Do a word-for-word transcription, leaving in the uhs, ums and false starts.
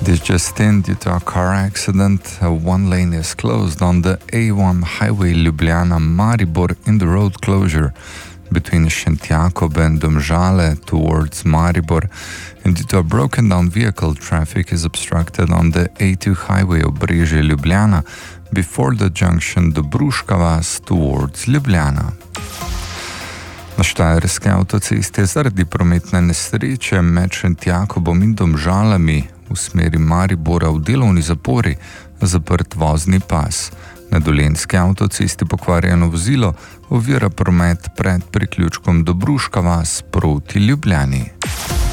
This just in, due to a car accident, one lane is closed on the A one highway Ljubljana-Maribor in the road closure between Šentjakov and Domžale towards Maribor, and due to a broken down vehicle, traffic is obstructed on the A two highway Obrežje-Ljubljana before the junction Dobruška vas towards Ljubljana. Na Štajerski avtocesti je zaradi prometne nesreče med Šentjakovom in Domžalami v smeri Maribora v delovni zapori zaprt vozni pas. Na Dolenjski avtocesti pokvarjeno vozilo ovira promet pred priključkom Dobruška vas proti Ljubljani.